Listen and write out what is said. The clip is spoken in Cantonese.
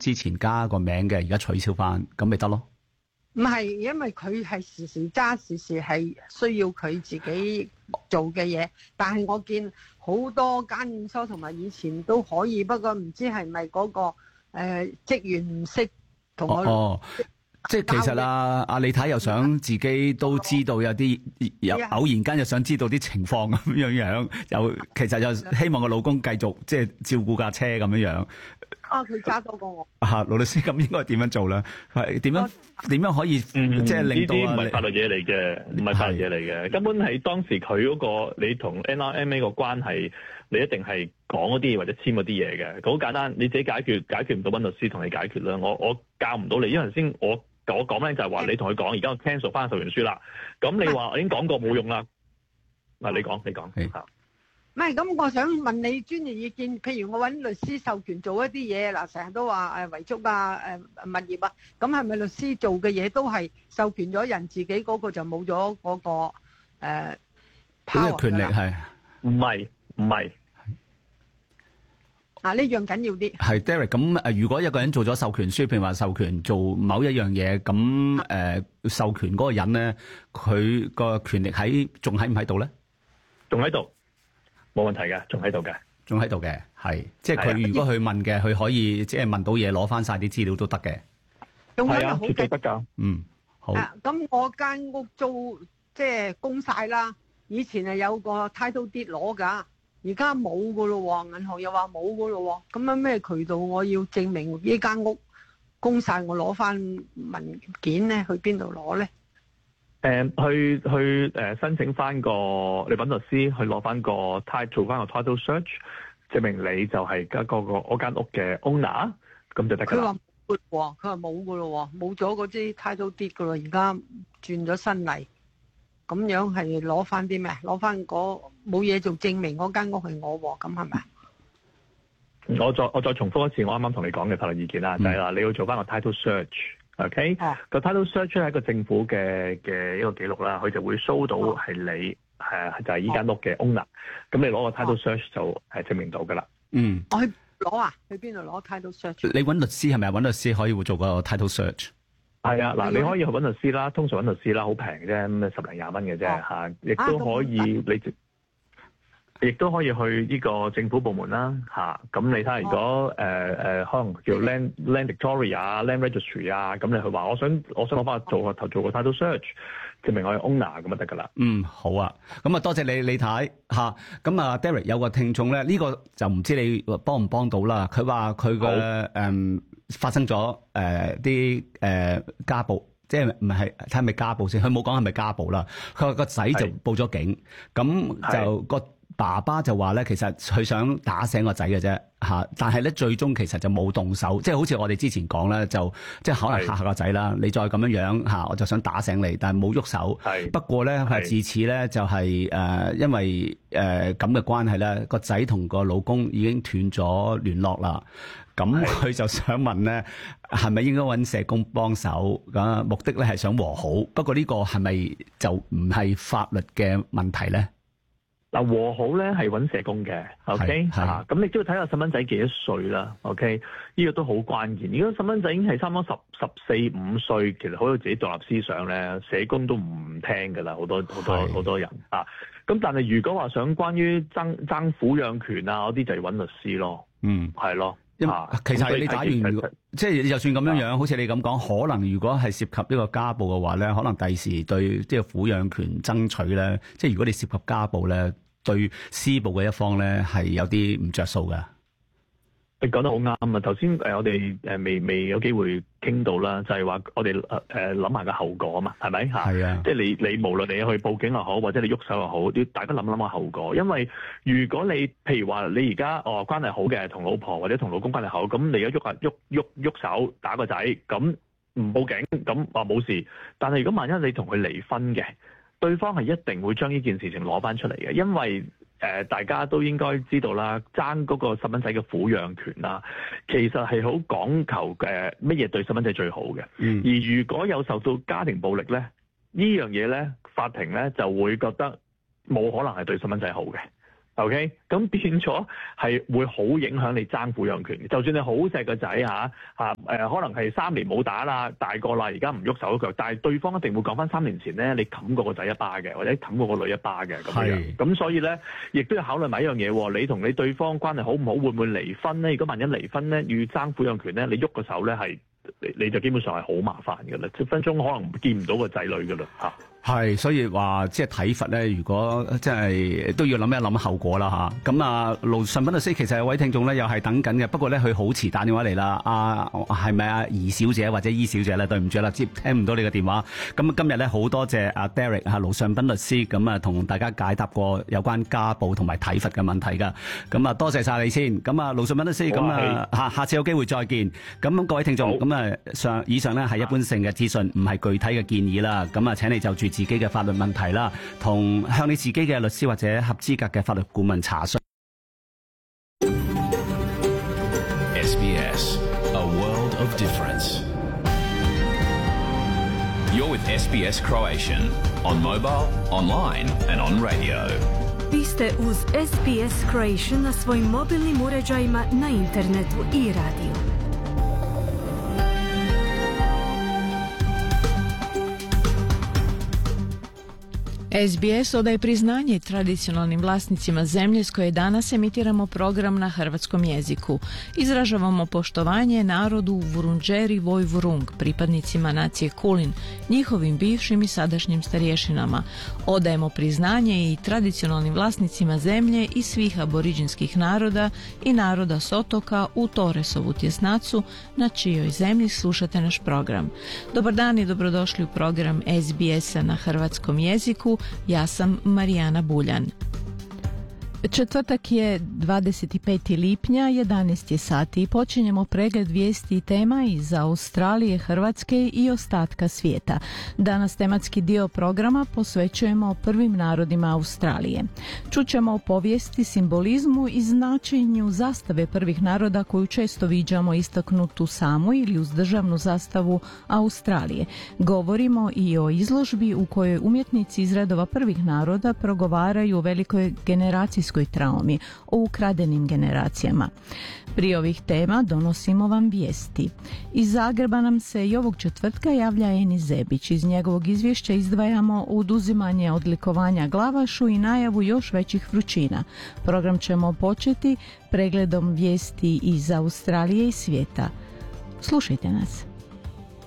之前加個名嘅，而家取消翻，咁咪得咯？ 唔係，因為佢係時時揸，時時係需要佢自己做嘅嘢。但係我見好多間驗所同埋以前都可以，不過唔知係咪嗰個職員唔識同我。 即係其實阿李太又想自己都知道有啲偶然間又想知道啲情況咁樣，又其實又希望個老公繼續即係照顧架車咁樣。 佢揸多過我。 盧律師，咁應該點樣做咧？係點樣可以即係令到呢啲唔係法律嘢嚟嘅，唔係法律嘢嚟嘅，根本係當時佢嗰個你同 NRMA 個關係，你一定係講嗰啲嘢或者簽嗰啲嘢嘅。好簡單，你自己解決唔到，揾律師同你解決啦。我教唔到你，因為先我講咧就係話你同佢講，而家我 cancel 翻授權書啦。咁你話我已經講過冇用啦。嗱，你講嚇。 唔係，咁我想問你專業意見。譬如我揾律師授權做一啲嘢，嗱，成日都話遺囑啊、物業啊，咁係咪律師做嘅嘢都係授權咗人，自己嗰個就冇咗嗰個 power 權力係？ 唔係。 呢樣緊要啲。係 Derek， 咁如果一個人做咗授權書，譬如話授權做某一樣嘢，咁授權嗰個人咧，佢個權力仲喺唔喺度咧？仲喺度。 冇問題嘅，仲喺度嘅， 係，即係佢如果去問嘅，佢可以即係問到嘢，攞翻晒啲資料都得嘅。 係啊，絕對得㗎。 好。 咁我間屋租即係供晒啦，以前係有個 title deed 攞㗎，而家冇㗎咯喎，銀行又話冇㗎咯喎，咁樣咩渠道我要證明呢間屋供晒，我攞翻文件咧，去邊度攞咧？ 去申請翻個，你揾律師去攞翻個做翻個 title search， 證明你就係嗰間屋嘅 owner， 咁就得㗎啦。 佢話冇㗎咯喎，冇咗嗰啲 title deed 㗎咯，而家轉咗新例，咁樣係攞翻啲咩？攞翻冇嘢做證明嗰間屋係我喎，咁係咪？ 我再重複一次，我啱啱同你講嘅法律意見啦，就係話你要做翻個 title search。OK，個 title search 係一個政府嘅一個記錄啦，佢就會 show 到係你就係依間屋嘅 owner，咁你攞個 title search 就係證明到噶啦。 我去攞啊？去邊度攞 title search？ 你揾律師係咪？揾律師可以會做個 title search？ 係啊，嗱，你可以去揾律師啦，通常揾律師啦，好平啫，咁10零20蚊嘅啫嚇，亦都可以亦都可以去呢個政府部門啦嚇，咁你睇下如果可能叫 Land Victoria、Land Registry 啊，咁你去話我想攞翻做個 title search， 證明我係 owner 咁就得㗎啦。 好啊，咁啊多謝你李太嚇，咁啊 Derek 有個聽眾咧，呢個就唔知你幫唔幫到啦。佢話佢嘅發生咗啲家暴。即係唔係睇係咪家暴先？佢冇講係咪家暴啦。佢話個仔就報咗警，咁就個爸爸就話咧，其實佢想打醒個仔嘅啫嚇，但係咧最終其實就冇動手，即係好似我哋之前講咧，就即係可能嚇下個仔啦。你再咁樣嚇，我就想打醒你，但係冇喐手。不過咧，佢自此咧就係因為咁嘅關係咧，個仔同個老公已經斷咗聯絡啦。咁佢就想問咧，係咪應該揾社工幫手？咁目的咧係想和好，不過呢個係咪就唔係法律嘅問題咧？ 嗱，和好咧係揾社工嘅 ，OK 嚇。咁你都要睇下細蚊仔幾多歲啦 ，OK？呢個都好關鍵。如果細蚊仔已經係差唔多14、15歲，其實好有自己獨立思想咧，社工都唔聽㗎啦，好多人啊。咁但係如果話想關於爭撫養權啊嗰啲，就要揾律師咯。係咯。 因為其實你打完，即係就算咁樣好似你咁講，可能如果係涉及呢個家暴嘅話咧，可能第時對即係撫養權爭取咧，即係如果你涉及家暴咧，對施暴嘅一方咧係有啲唔着數㗎。 你講得好啱啊！頭先我哋未有機會傾到啦，就係話我哋諗下個後果啊嘛，係咪嚇？係啊，即係你無論你去報警又好，或者你喐手又好，要大家諗下後果。因為如果你譬如話你而家關係好嘅，同老婆或者同老公關係好，咁你而家喐手打個仔，咁唔報警，咁話冇事。但係如果萬一你同佢離婚嘅，對方係一定會將呢件事情攞翻出嚟嘅，因為大家都應該知道啦，爭嗰個細蚊仔嘅撫養權啦，其實係好講求乜嘢對細蚊仔最好嘅。而如果有受到家庭暴力咧，呢樣嘢咧，法庭咧就會覺得冇可能係對細蚊仔好嘅。 OK， 咁變咗係會好影響你爭撫養權。就算你好錫個仔可能係3年冇打啦，大個啦，而家唔喐手喐腳，但係對方一定會講翻3年前咧，你冚過個仔一巴嘅，或者冚過個女一巴嘅咁樣。咁所以咧，亦都要考慮埋一樣嘢，你同你對方關係好唔好，會唔會離婚咧？如果萬一離婚咧，要爭撫養權咧，你喐個手咧係你就基本上係好麻煩㗎啦，分分鐘可能見唔到個仔女㗎啦嚇。 係，所以話即係體罰咧，如果即係都要諗一諗後果啦嚇。咁盧尚斌律師其實有位聽眾咧，又係等緊嘅，不過咧佢好遲打電話嚟啦。係咪阿怡小姐或者伊小姐咧？對唔住啦，聽唔到你嘅電話。咁今日咧好多謝阿 Derek 盧尚斌律師咁同大家解答過有關家暴同埋體罰嘅問題㗎。咁多謝晒你先。咁盧尚斌律師咁下次有機會再見。咁各位聽眾咁以上咧係一般性嘅資訊，唔係具體嘅建議啦。咁請你就住自己嘅法律問題啦，同向你自己嘅律師或者合資格嘅法律顧問查詢。 SBS, a world of difference. You're with SBS Croatian on mobile, online and on radio. Vi ste uz SBS Croatian na svojim mobilnim uređajima, na internetu i radiju. SBS odaje priznanje tradicionalnim vlasnicima zemlje s koje danas emitiramo program na hrvatskom jeziku. Izražavamo poštovanje narodu Vurundjeri Vojvurung, pripadnicima nacije Kulin, njihovim bivšim i sadašnjim starješinama. Odajemo priznanje i tradicionalnim vlasnicima zemlje i svih aboriđinskih naroda i naroda s otoka u Torresovu tjesnacu, na čijoj zemlji slušate naš program. Dobar dan i dobrodošli u program SBS-a na hrvatskom jeziku. Ja sam Marijana Buljan. Četvrtak je 25. lipnja, 11 je sati i počinjemo pregled vijesti i tema iz Australije, Hrvatske i ostatka svijeta. Danas tematski dio programa posvećujemo prvim narodima Australije. Čućemo o povijesti, simbolizmu i značenju zastave prvih naroda koju često viđamo istaknutu samu ili uz državnu zastavu Australije. Govorimo i o izložbi u kojoj umjetnici iz redova prvih naroda progovaraju o velikoj generacijskoj traumi, o ukradenim generacijama. Prije ovih tema donosimo vam vijesti. Iz Zagreba nam se i ovog četvrtka javlja Eni Zebić. Iz njegovog izvješća izdvajamo oduzimanje odlikovanja Glavašu i najavu još većih vrućina. Program ćemo početi pregledom vijesti iz Australije i svijeta. Slušajte nas.